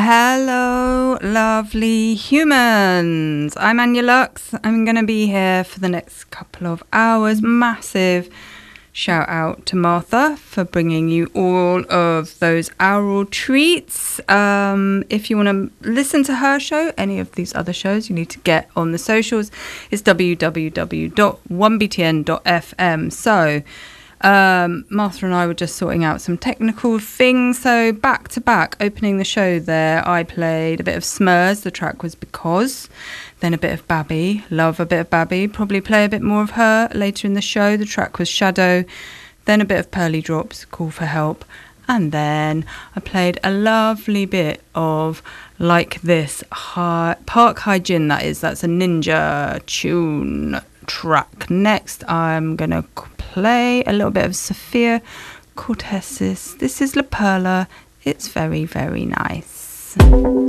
Hello, lovely humans. I'm Anya Lux. I'm going to be here for the next couple of hours. Massive shout out to Martha for bringing you all of those aural treats. If you want to listen to her show, any of these other shows, you need to get on the socials. It's www.1btn.fm. So Martha and I were just sorting out some technical things, so back to back opening the show there I played a bit of Smurs, the track was Because, then a bit of Babby, love a bit of Babby, probably play a bit more of her later in the show, the track was Shadow, then a bit of Pearly Drops, Call for Help, and then I played a lovely bit of Like This, Park Hygiene, that's a Ninja tune track. Next I'm gonna play a little bit of Sophia Cortesis. This is La Perla. It's very, very nice.